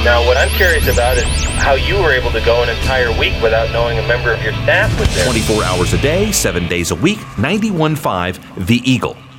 Now, what I'm curious about is how you were able to go an entire week without knowing a member of your staff was there. 24 hours a day, 7 days a week, 91.5 The Eagle.